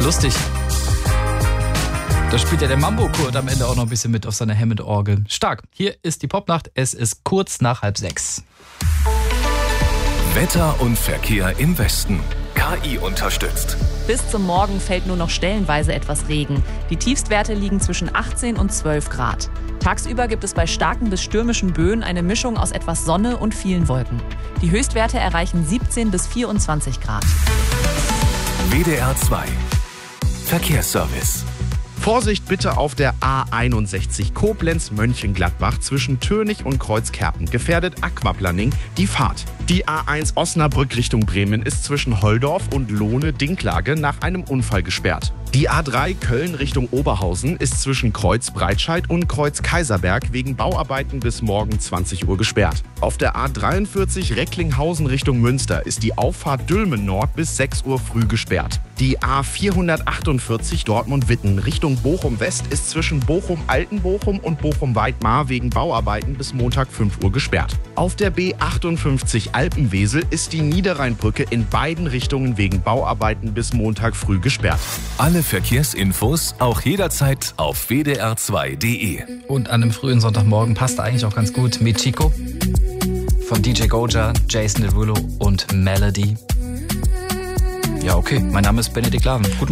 Lustig. Da spielt ja der Mambo-Kurt am Ende auch noch ein bisschen mit auf seiner Hammond-Orgel. Stark. Hier ist die Popnacht. Es ist kurz nach 5:30. Wetter und Verkehr im Westen. KI unterstützt. Bis zum Morgen fällt nur noch stellenweise etwas Regen. Die Tiefstwerte liegen zwischen 18 und 12 Grad. Tagsüber gibt es bei starken bis stürmischen Böen eine Mischung aus etwas Sonne und vielen Wolken. Die Höchstwerte erreichen 17 bis 24 Grad. WDR 2 Verkehrsservice. Vorsicht bitte auf der A61 Koblenz-Mönchengladbach zwischen Tönig und Kreuzkerpen. Gefährdet Aquaplaning die Fahrt. Die A1 Osnabrück Richtung Bremen ist zwischen Holdorf und Lohne-Dinklage nach einem Unfall gesperrt. Die A3 Köln Richtung Oberhausen ist zwischen Kreuz Breitscheid und Kreuz Kaiserberg wegen Bauarbeiten bis morgen 20 Uhr gesperrt. Auf der A43 Recklinghausen Richtung Münster ist die Auffahrt Dülmen Nord bis 6 Uhr früh gesperrt. Die A448 Dortmund-Witten Richtung Bochum West ist zwischen Bochum-Altenbochum und Bochum-Weidmar wegen Bauarbeiten bis Montag 5 Uhr gesperrt. Auf der B58 Alpenwesel ist die Niederrheinbrücke in beiden Richtungen wegen Bauarbeiten bis Montag früh gesperrt. Alle Verkehrsinfos auch jederzeit auf wdr2.de. Und an einem frühen Sonntagmorgen passt eigentlich auch ganz gut mit Chico von DJ Goja, Jason Derulo und Melody. Ja, okay. Mein Name ist Benedikt Laven. Guten Morgen.